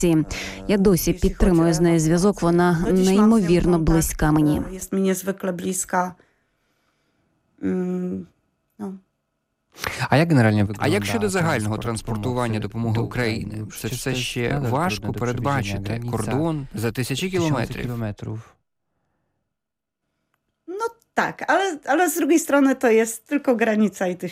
Я досі підтримую з нею зв'язок, вона неймовірно близька мені. Jest mi niezwykle bliska. No. А як щодо загального транспортування допомоги Україні? Це все ще важко передбачити. Кордон за тисячі кілометрів. No tak, ale z drugiej strony to jest tylko granica i